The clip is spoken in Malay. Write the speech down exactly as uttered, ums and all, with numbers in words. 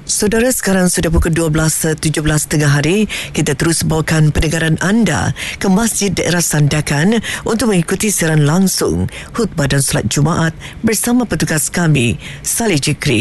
Saudara, sekarang sudah pukul dua belas tujuh belas tengah hari. Kita terus bawakan pendengaran anda ke Masjid Daerah Sandakan untuk mengikuti siaran langsung khutbah dan solat Jumaat bersama petugas kami, Salih Jikri.